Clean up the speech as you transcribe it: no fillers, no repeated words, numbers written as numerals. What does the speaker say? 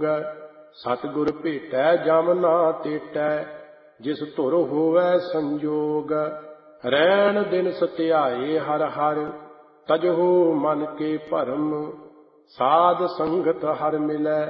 ਜੋਗ। ਸਤਿਗੁਰ ਭੇਟੈ ਜਮ ਨਾ ਤੇਟੈ, ਜਿਸ ਧੁਰ ਹੋਵੈ ਸੰਜੋਗ। ਰੈਣ ਦਿਨ ਸਤਿਆਏ ਹਰਿ ਹਰਿ, ਤਜਹੁ ਮਨ ਕੇ ਭਰਮ। ਸਾਧ ਸੰਗਤ ਹਰਿ ਮਿਲੈ,